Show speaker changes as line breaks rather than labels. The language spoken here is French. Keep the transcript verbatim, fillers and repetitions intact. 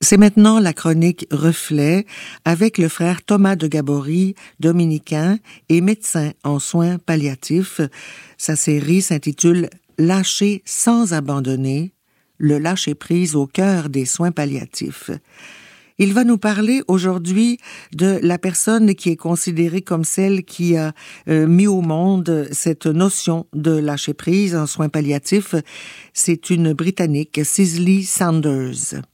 C'est maintenant la chronique Reflet avec le frère Thomas de Gabory, dominicain et médecin en soins palliatifs. Sa série s'intitule « Lâcher sans abandonner », le lâcher-prise au cœur des soins palliatifs. Il va nous parler aujourd'hui de la personne qui est considérée comme celle qui a euh, mis au monde cette notion de lâcher-prise en soins palliatifs. C'est une Britannique, Cicely Saunders.